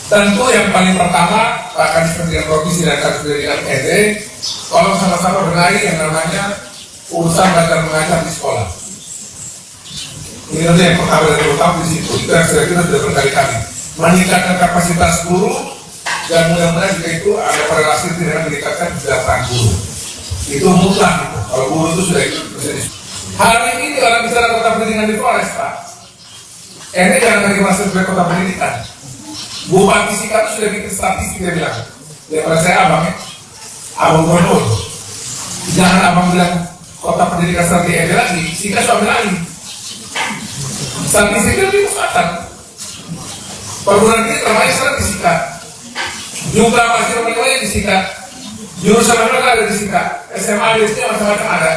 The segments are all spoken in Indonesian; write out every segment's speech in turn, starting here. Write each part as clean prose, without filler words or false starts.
Tentu yang paling pertama Pak Kadis Pendidikan Provinsi dan Kadis Pendidikan NTT tolong sama-sama benahi yang namanya urusan belajar mengajar di sekolah. Ini nanti yang pertama dan terutama di situ. Itu yang kita sudah berkali-kali meningkatkan kapasitas guru dan mudah-mudahan juga itu ada korelasi dengan meningkatkan kesejahteraan guru. Itu mutlak itu. Kalau guru itu sudah ikut menjadi. Hari ini orang bicara kota pendidikan di Flores, Pak. Ini jangan lagi masuk ke kota pendidikan. Bupati Sika itu sudah bikin statistik, dia bilang. Daripada saya abang gubernur. Jangan abang bilang kota pendidikan strategi lagi, Sika sudah bilang. Statistiknya lebih kesempatan. Perguruan tinggi terbaik sekarang di Sika. Jumlah mahasiswa menengahnya di Sika. Jurusan mereka ada di Sika. SMA di sini macam-macam ada.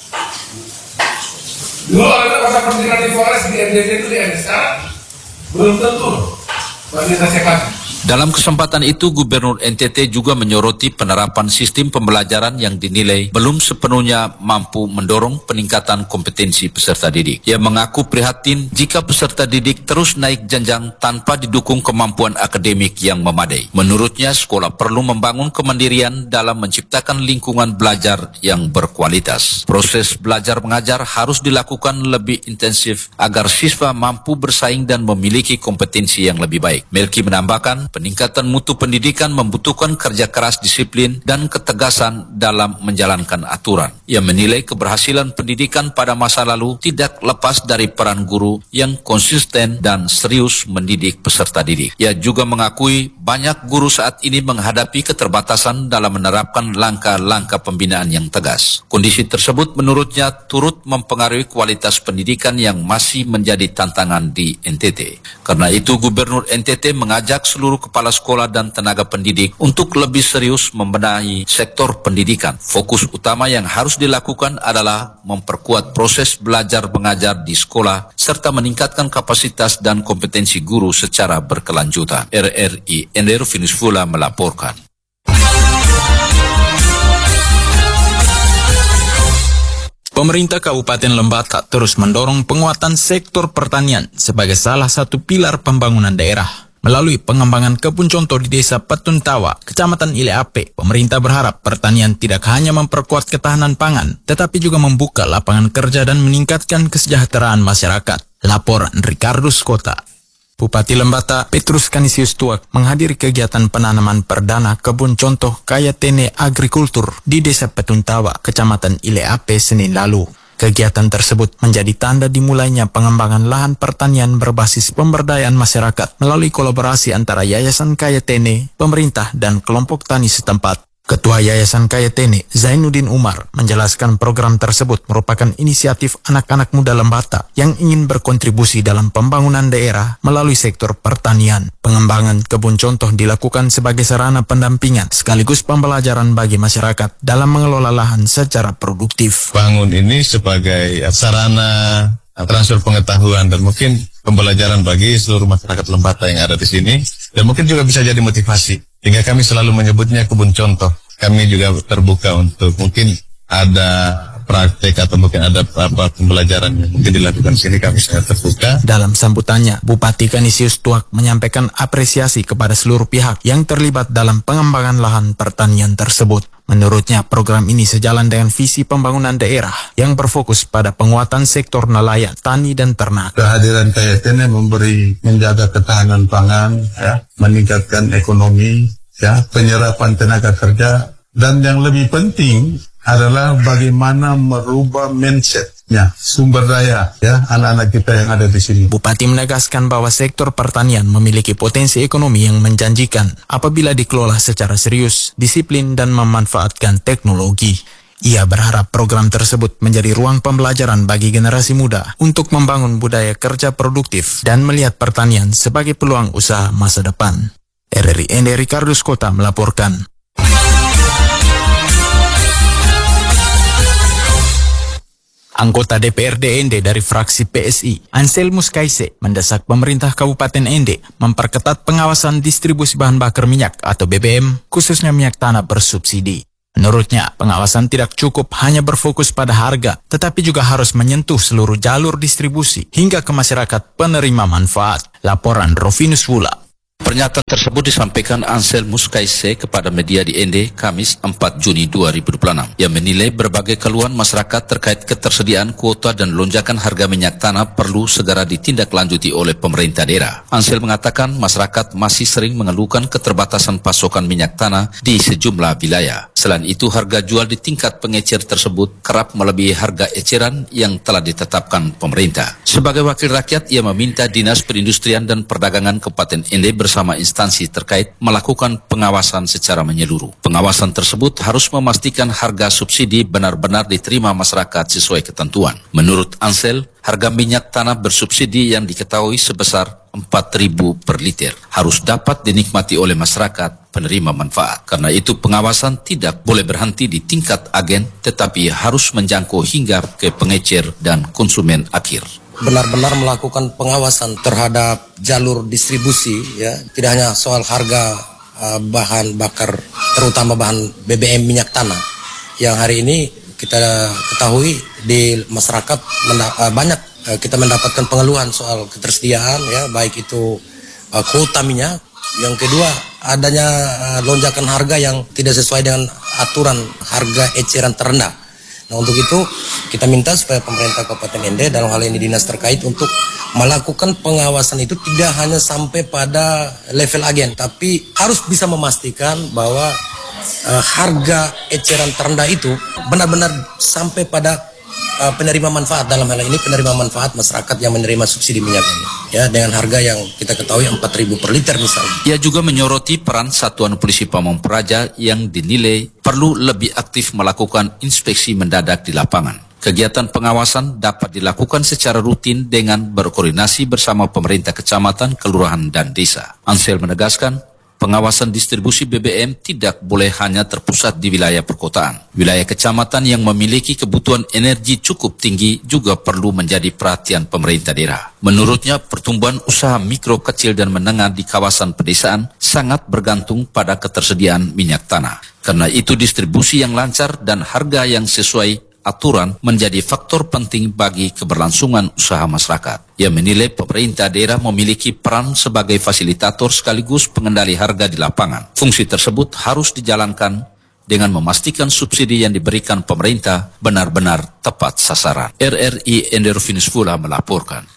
Dulu ada masa pendidikan di Flores di NDT itu di NDT, sekarang belum tentu. Masih kita cek lagi. Dalam kesempatan itu, Gubernur NTT juga menyoroti penerapan sistem pembelajaran yang dinilai belum sepenuhnya mampu mendorong peningkatan kompetensi peserta didik. Ia mengaku prihatin jika peserta didik terus naik jenjang tanpa didukung kemampuan akademik yang memadai. Menurutnya, sekolah perlu membangun kemandirian dalam menciptakan lingkungan belajar yang berkualitas. Proses belajar mengajar harus dilakukan lebih intensif agar siswa mampu bersaing dan memiliki kompetensi yang lebih baik. Melki menambahkan, peningkatan mutu pendidikan membutuhkan kerja keras, disiplin, dan ketegasan dalam menjalankan aturan. Ia menilai keberhasilan pendidikan pada masa lalu tidak lepas dari peran guru yang konsisten dan serius mendidik peserta didik. Ia juga mengakui banyak guru saat ini menghadapi keterbatasan dalam menerapkan langkah-langkah pembinaan yang tegas. Kondisi tersebut menurutnya turut mempengaruhi kualitas pendidikan yang masih menjadi tantangan di NTT. Karena itu, Gubernur NTT mengajak seluruh kepala sekolah dan tenaga pendidik untuk lebih serius membenahi sektor pendidikan. Fokus utama yang harus dilakukan adalah memperkuat proses belajar mengajar di sekolah serta meningkatkan kapasitas dan kompetensi guru secara berkelanjutan. RRI Ender Finisfula melaporkan. Pemerintah Kabupaten Lembata terus mendorong penguatan sektor pertanian sebagai salah satu pilar pembangunan daerah. Melalui pengembangan kebun contoh di Desa Petuntawa, Kecamatan Ileape, pemerintah berharap pertanian tidak hanya memperkuat ketahanan pangan, tetapi juga membuka lapangan kerja dan meningkatkan kesejahteraan masyarakat. Laporan Ricardo Skota. Bupati Lembata, Petrus Canisius Tuak, menghadiri kegiatan penanaman perdana kebun contoh Kayatene Agrikultur di Desa Petuntawa, Kecamatan Ileape, Senin lalu. Kegiatan tersebut menjadi tanda dimulainya pengembangan lahan pertanian berbasis pemberdayaan masyarakat melalui kolaborasi antara Yayasan Kayatene, pemerintah, dan kelompok tani setempat. Ketua Yayasan Kayatene, Zainuddin Umar, menjelaskan program tersebut merupakan inisiatif anak-anak muda Lembata yang ingin berkontribusi dalam pembangunan daerah melalui sektor pertanian. Pengembangan kebun contoh dilakukan sebagai sarana pendampingan sekaligus pembelajaran bagi masyarakat dalam mengelola lahan secara produktif. Bangun ini sebagai sarana transfer pengetahuan dan mungkin pembelajaran bagi seluruh masyarakat Lembata yang ada di sini, dan mungkin juga bisa jadi motivasi. Hingga kami selalu menyebutnya kebun contoh. Kami juga terbuka untuk mungkin ada praktek atau mungkin ada pembelajaran yang mungkin dilakukan di sini, kami sangat terbuka. Dalam sambutannya, Bupati Canisius Tuak menyampaikan apresiasi kepada seluruh pihak yang terlibat dalam pengembangan lahan pertanian tersebut. Menurutnya, program ini sejalan dengan visi pembangunan daerah yang berfokus pada penguatan sektor nelayan, tani, dan ternak. Kehadiran Kayatene menjaga ketahanan pangan, meningkatkan ekonomi, penyerapan tenaga kerja, dan yang lebih penting adalah bagaimana merubah mindsetnya, sumber daya anak-anak kita yang ada di sini. Bupati menegaskan bahwa sektor pertanian memiliki potensi ekonomi yang menjanjikan apabila dikelola secara serius, disiplin, dan memanfaatkan teknologi. Ia berharap program tersebut menjadi ruang pembelajaran bagi generasi muda untuk membangun budaya kerja produktif dan melihat pertanian sebagai peluang usaha masa depan. RRI Ende Ricardo Skota melaporkan. Anggota DPRD Ende dari fraksi PSI, Anselmus Kaise, mendesak pemerintah Kabupaten Ende memperketat pengawasan distribusi bahan bakar minyak atau BBM, khususnya minyak tanah bersubsidi. Menurutnya, pengawasan tidak cukup hanya berfokus pada harga, tetapi juga harus menyentuh seluruh jalur distribusi hingga ke masyarakat penerima manfaat. Laporan Rovinus Wula. Pernyataan tersebut disampaikan Ansel Muskaise kepada media di Ende, Kamis 4 Juni 2026. Ia menilai berbagai keluhan masyarakat terkait ketersediaan kuota dan lonjakan harga minyak tanah perlu segera ditindaklanjuti oleh pemerintah daerah. Ansel mengatakan masyarakat masih sering mengeluhkan keterbatasan pasokan minyak tanah di sejumlah wilayah. Selain itu, harga jual di tingkat pengecer tersebut kerap melebihi harga eceran yang telah ditetapkan pemerintah. Sebagai wakil rakyat, ia meminta Dinas Perindustrian dan Perdagangan Kabupaten Ende bersama instansi terkait melakukan pengawasan secara menyeluruh. Pengawasan tersebut harus memastikan harga subsidi benar-benar diterima masyarakat sesuai ketentuan. Menurut Ansel, harga minyak tanah bersubsidi yang diketahui sebesar 4.000 per liter harus dapat dinikmati oleh masyarakat penerima manfaat. Karena itu pengawasan tidak boleh berhenti di tingkat agen, tetapi harus menjangkau hingga ke pengecer dan konsumen akhir. Benar-benar melakukan pengawasan terhadap jalur distribusi, ya, tidak hanya soal harga bahan bakar, terutama bahan BBM minyak tanah yang hari ini kita ketahui di masyarakat banyak kita mendapatkan pengeluhan soal ketersediaan, ya, baik itu kuota minyak. Yang kedua, adanya lonjakan harga yang tidak sesuai dengan aturan harga eceran terendah. Nah, untuk itu kita minta supaya pemerintah Kabupaten Ende, dalam hal ini dinas terkait, untuk melakukan pengawasan itu tidak hanya sampai pada level agen, tapi harus bisa memastikan bahwa harga eceran terendah itu benar-benar sampai pada penerima manfaat. Dalam hal ini penerima manfaat masyarakat yang menerima subsidi minyak ini, ya, dengan harga yang kita ketahui 4.000 per liter misalnya. Ia juga menyoroti peran Satuan Polisi Pamong Praja yang dinilai perlu lebih aktif melakukan inspeksi mendadak di lapangan. Kegiatan pengawasan dapat dilakukan secara rutin dengan berkoordinasi bersama pemerintah kecamatan, kelurahan, dan desa. Ansel menegaskan, pengawasan distribusi BBM tidak boleh hanya terpusat di wilayah perkotaan. Wilayah kecamatan yang memiliki kebutuhan energi cukup tinggi juga perlu menjadi perhatian pemerintah daerah. Menurutnya, pertumbuhan usaha mikro, kecil, dan menengah di kawasan pedesaan sangat bergantung pada ketersediaan minyak tanah. Karena itu, distribusi yang lancar dan harga yang sesuai aturan menjadi faktor penting bagi keberlangsungan usaha masyarakat. Ia menilai pemerintah daerah memiliki peran sebagai fasilitator sekaligus pengendali harga di lapangan. Fungsi tersebut harus dijalankan dengan memastikan subsidi yang diberikan pemerintah benar-benar tepat sasaran. RRI Enderfinus Fula melaporkan.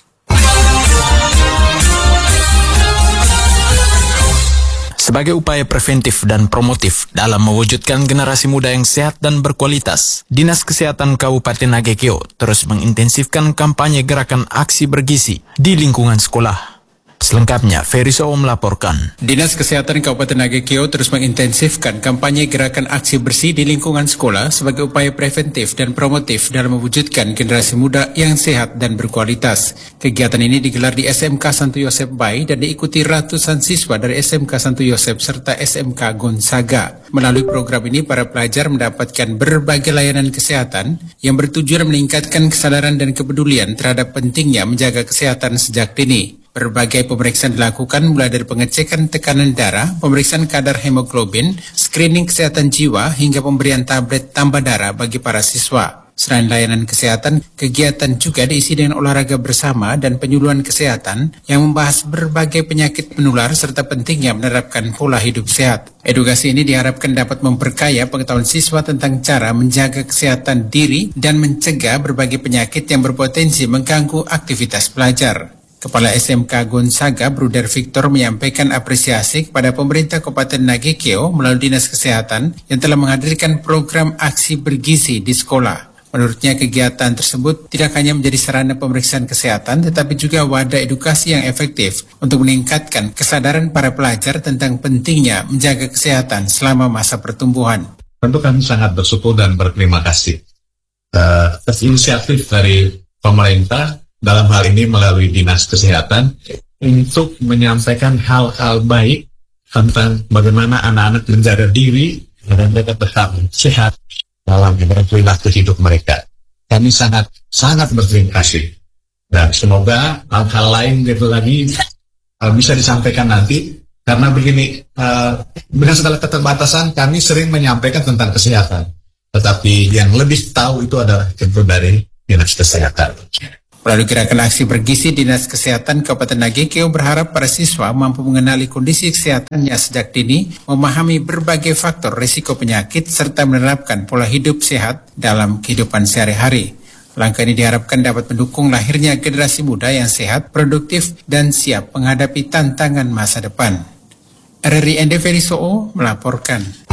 Sebagai upaya preventif dan promotif dalam mewujudkan generasi muda yang sehat dan berkualitas, Dinas Kesehatan Kabupaten Nagekeo terus mengintensifkan kampanye gerakan aksi bergizi di lingkungan sekolah. Selengkapnya, Ferry Sowo melaporkan. Dinas Kesehatan Kabupaten Nagekeo terus mengintensifkan kampanye gerakan aksi bersih di lingkungan sekolah sebagai upaya preventif dan promotif dalam mewujudkan generasi muda yang sehat dan berkualitas. Kegiatan ini digelar di SMK Santo Yosef Bay dan diikuti ratusan siswa dari SMK Santo Yosef serta SMK Gonzaga. Melalui program ini, para pelajar mendapatkan berbagai layanan kesehatan yang bertujuan meningkatkan kesadaran dan kepedulian terhadap pentingnya menjaga kesehatan sejak dini. Berbagai pemeriksaan dilakukan mulai dari pengecekan tekanan darah, pemeriksaan kadar hemoglobin, screening kesehatan jiwa, hingga pemberian tablet tambah darah bagi para siswa. Selain layanan kesehatan, kegiatan juga diisi dengan olahraga bersama dan penyuluhan kesehatan yang membahas berbagai penyakit menular serta pentingnya menerapkan pola hidup sehat. Edukasi ini diharapkan dapat memperkaya pengetahuan siswa tentang cara menjaga kesehatan diri dan mencegah berbagai penyakit yang berpotensi mengganggu aktivitas belajar. Kepala SMK Gonzaga, Bruder Victor, menyampaikan apresiasi kepada pemerintah Kabupaten Nagekeo melalui Dinas Kesehatan yang telah menghadirkan program aksi bergizi di sekolah. Menurutnya, kegiatan tersebut tidak hanya menjadi sarana pemeriksaan kesehatan, tetapi juga wadah edukasi yang efektif untuk meningkatkan kesadaran para pelajar tentang pentingnya menjaga kesehatan selama masa pertumbuhan. Tentu kami sangat bersyukur dan berterima kasih atas inisiatif dari pemerintah dalam hal ini melalui Dinas Kesehatan untuk menyampaikan hal-hal baik tentang bagaimana anak-anak menjaga diri dan mereka tetap sehat dalam perilaku hidup mereka. Kami sangat berterima kasih dan semoga hal-hal lain gitu lagi bisa disampaikan nanti, karena begini, dengan segala keterbatasan kami sering menyampaikan tentang kesehatan, tetapi yang lebih tahu itu adalah tentu dari Dinas Kesehatan. Melalui gerakan aksi bergizi, Dinas Kesehatan Kabupaten Nagekeo berharap para siswa mampu mengenali kondisi kesehatannya sejak dini, memahami berbagai faktor risiko penyakit, serta menerapkan pola hidup sehat dalam kehidupan sehari-hari. Langkah ini diharapkan dapat mendukung lahirnya generasi muda yang sehat, produktif, dan siap menghadapi tantangan masa depan. RRI ND Ferisoo melaporkan.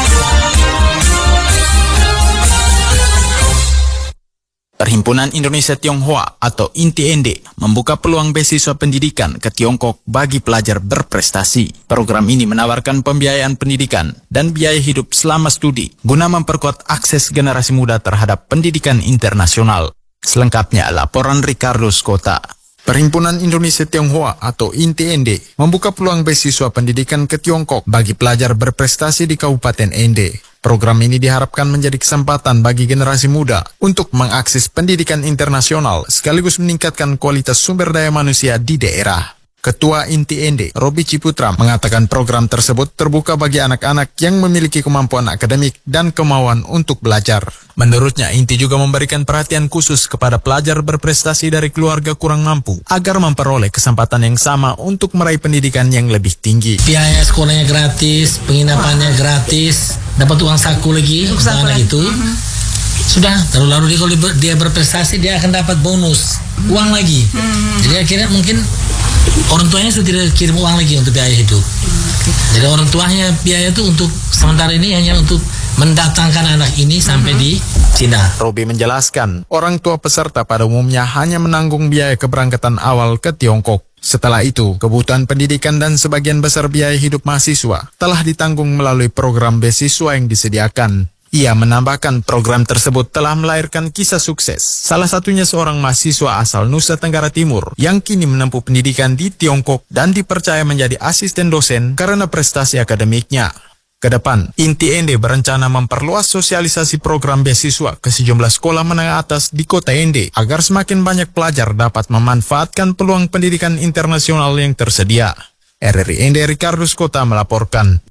Perhimpunan Indonesia Tionghoa atau INTI-ND membuka peluang beasiswa pendidikan ke Tiongkok bagi pelajar berprestasi. Program ini menawarkan pembiayaan pendidikan dan biaya hidup selama studi guna memperkuat akses generasi muda terhadap pendidikan internasional. Selengkapnya laporan Ricardo Skota. Perhimpunan Indonesia Tionghoa atau INTI-ND membuka peluang beasiswa pendidikan ke Tiongkok bagi pelajar berprestasi di Kabupaten Ende. Program ini diharapkan menjadi kesempatan bagi generasi muda untuk mengakses pendidikan internasional sekaligus meningkatkan kualitas sumber daya manusia di daerah. Ketua INTI-ND, Robi Ciputra, mengatakan program tersebut terbuka bagi anak-anak yang memiliki kemampuan akademik dan kemauan untuk belajar. Menurutnya, INTI juga memberikan perhatian khusus kepada pelajar berprestasi dari keluarga kurang mampu agar memperoleh kesempatan yang sama untuk meraih pendidikan yang lebih tinggi. Biaya sekolahnya gratis, penginapannya gratis, dapat uang saku lagi untuk anak itu. Sudah, lalu kalau dia berprestasi dia akan dapat bonus uang lagi. Jadi akhirnya mungkin orang tuanya sudah tidak kirim uang lagi untuk biaya hidup. Jadi orang tuanya biaya itu untuk sementara ini hanya untuk mendatangkan anak ini sampai di Cina. Robi menjelaskan, orang tua peserta pada umumnya hanya menanggung biaya keberangkatan awal ke Tiongkok. Setelah itu, kebutuhan pendidikan dan sebagian besar biaya hidup mahasiswa telah ditanggung melalui program beasiswa yang disediakan. Ia menambahkan program tersebut telah melahirkan kisah sukses. Salah satunya seorang mahasiswa asal Nusa Tenggara Timur yang kini menempuh pendidikan di Tiongkok dan dipercaya menjadi asisten dosen karena prestasi akademiknya. Kedepan, INTI-ND berencana memperluas sosialisasi program beasiswa ke sejumlah sekolah menengah atas di kota Ende agar semakin banyak pelajar dapat memanfaatkan peluang pendidikan internasional yang tersedia. RRI Ende Ricardo Skota melaporkan.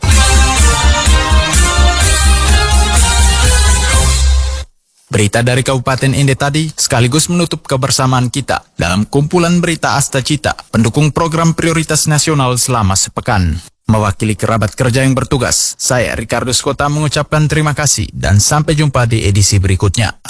Berita dari Kabupaten Ende tadi sekaligus menutup kebersamaan kita dalam kumpulan berita Asta Cita, pendukung program prioritas nasional selama sepekan. Mewakili kerabat kerja yang bertugas, saya Ricardo Skota mengucapkan terima kasih dan sampai jumpa di edisi berikutnya.